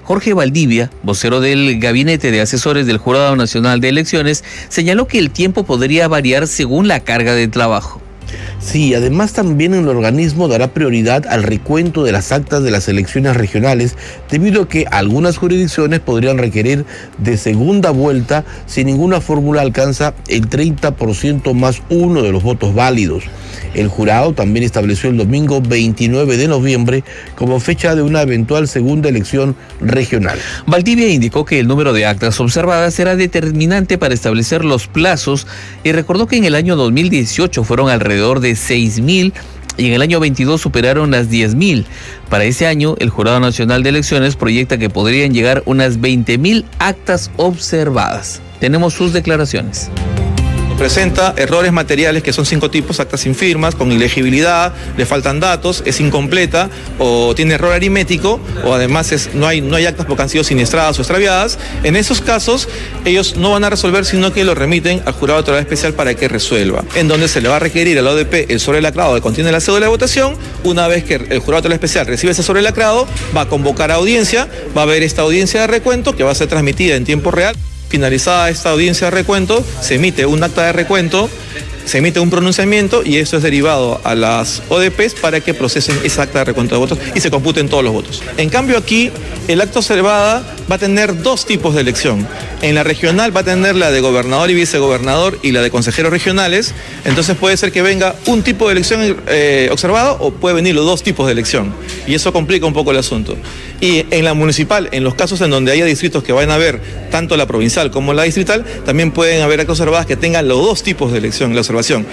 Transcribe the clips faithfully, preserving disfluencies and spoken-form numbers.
Jorge Valdivia, vocero del Gabinete de Asesores del Jurado Nacional de Elecciones, señaló que el tiempo podría variar según la carga de trabajo. Sí, además también el organismo dará prioridad al recuento de las actas de las elecciones regionales, debido a que algunas jurisdicciones podrían requerir de segunda vuelta si ninguna fórmula alcanza el treinta por ciento más uno de los votos válidos. El jurado también estableció el domingo veintinueve de noviembre como fecha de una eventual segunda elección regional. Valdivia indicó que el número de actas observadas será determinante para establecer los plazos y recordó que en el año dos mil dieciocho fueron alrededor de seis mil y en el año veintidós superaron las diez mil. Para ese año, el Jurado Nacional de Elecciones proyecta que podrían llegar unas veinte mil actas observadas. Tenemos sus declaraciones. Presenta errores materiales, que son cinco tipos: actas sin firmas, con ilegibilidad, le faltan datos, es incompleta o tiene error aritmético, o además es, no, hay, no hay actas porque han sido siniestradas o extraviadas. En esos casos, ellos no van a resolver, sino que lo remiten al Jurado Electoral Especial para que resuelva, en donde se le va a requerir al O D P el sobrelacrado que contiene la cédula de votación. Una vez que el Jurado Electoral Especial recibe ese sobrelacrado, va a convocar a audiencia, va a haber esta audiencia de recuento que va a ser transmitida en tiempo real. Finalizada esta audiencia de recuento, se emite un acta de recuento, se emite un pronunciamiento y eso es derivado a las O D Pes para que procesen esa acta de recuento de votos y se computen todos los votos. En cambio aquí, el acta observada va a tener dos tipos de elección. En la regional va a tener la de gobernador y vicegobernador y la de consejeros regionales. Entonces puede ser que venga un tipo de elección eh, observado o puede venir los dos tipos de elección. Y eso complica un poco el asunto. Y en la municipal, en los casos en donde haya distritos que vayan a haber tanto la provincial como la distrital, también pueden haber actas observadas que tengan los dos tipos de elección, la observación.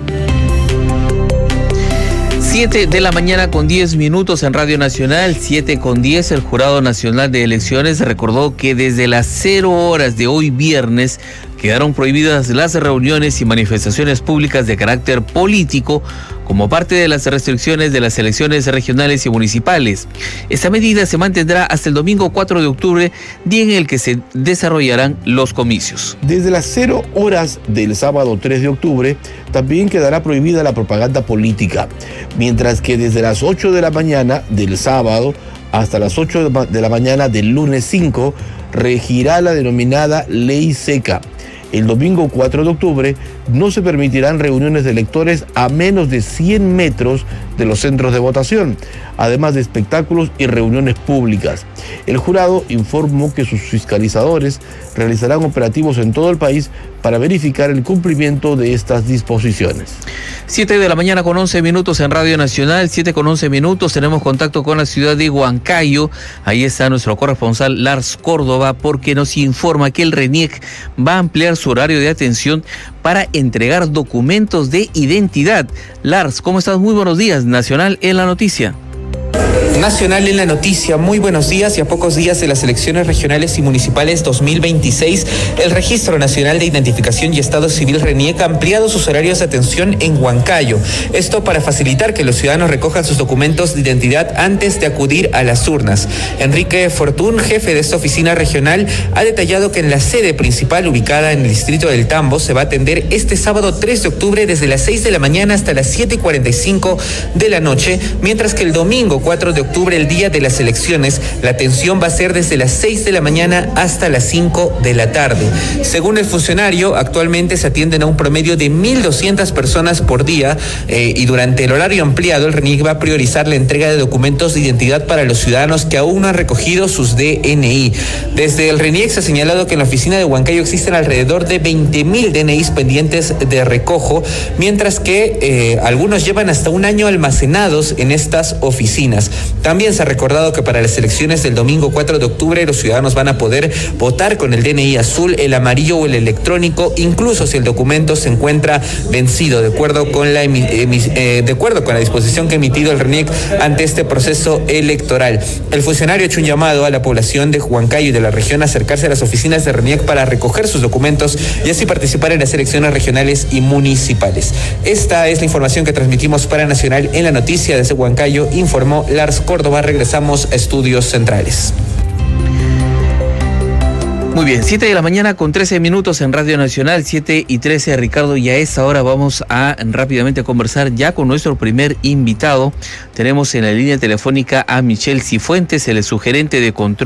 siete de la mañana con diez minutos en Radio Nacional, siete con diez. El Jurado Nacional de Elecciones recordó que desde las cero horas de hoy viernes quedaron prohibidas las reuniones y manifestaciones públicas de carácter político como parte de las restricciones de las elecciones regionales y municipales. Esta medida se mantendrá hasta el domingo cuatro de octubre, día en el que se desarrollarán los comicios. Desde las cero horas del sábado tres de octubre también quedará prohibida la propaganda política, mientras que desde las ocho de la mañana del sábado hasta las ocho de la mañana del lunes cinco regirá la denominada ley seca. El domingo cuatro de octubre no se permitirán reuniones de electores a menos de cien metros de los centros de votación, además de espectáculos y reuniones públicas. El jurado informó que sus fiscalizadores realizarán operativos en todo el país para verificar el cumplimiento de estas disposiciones. siete de la mañana con once minutos en Radio Nacional, siete con once minutos, tenemos contacto con la ciudad de Huancayo. Ahí está nuestro corresponsal Lars Córdoba, porque nos informa que el RENIEC va a ampliar su horario de atención para entregar documentos de identidad. Lars, ¿cómo estás? Muy buenos días. Nacional en la noticia. Nacional en la noticia, muy buenos días. Y a pocos días de las elecciones regionales y municipales dos mil veintiséis, el Registro Nacional de Identificación y Estado Civil RENIEC ha ampliado sus horarios de atención en Huancayo. Esto para facilitar que los ciudadanos recojan sus documentos de identidad antes de acudir a las urnas. Enrique Fortún, jefe de esta oficina regional, ha detallado que en la sede principal ubicada en el distrito del Tambo se va a atender este sábado tres de octubre desde las seis de la mañana hasta las siete y cuarenta y cinco de la noche, mientras que el domingo cuatro de octubre, el día de las elecciones, la atención va a ser desde las seis de la mañana hasta las cinco de la tarde. Según el funcionario, actualmente se atienden a un promedio de mil doscientas personas por día eh, y durante el horario ampliado el RENIEC va a priorizar la entrega de documentos de identidad para los ciudadanos que aún no han recogido sus D N I. Desde el RENIEC se ha señalado que en la oficina de Huancayo existen alrededor de veinte mil D N Is pendientes de recojo, mientras que eh, algunos llevan hasta un año almacenados en estas oficinas. También se ha recordado que para las elecciones del domingo cuatro de octubre los ciudadanos van a poder votar con el D N I azul, el amarillo o el electrónico, incluso si el documento se encuentra vencido, de acuerdo con la eh, de acuerdo con la disposición que ha emitido el RENIEC ante este proceso electoral. El funcionario ha hecho un llamado a la población de Huancayo y de la región a acercarse a las oficinas de RENIEC para recoger sus documentos y así participar en las elecciones regionales y municipales. Esta es la información que transmitimos para Nacional en la noticia. Desde Huancayo informó Lars Córdoba. Regresamos a Estudios Centrales. Muy bien, siete de la mañana con trece minutos en Radio Nacional, siete y trece, Ricardo, y a esta hora vamos a rápidamente conversar ya con nuestro primer invitado. Tenemos en la línea telefónica a Michel Cifuentes, el sugerente de control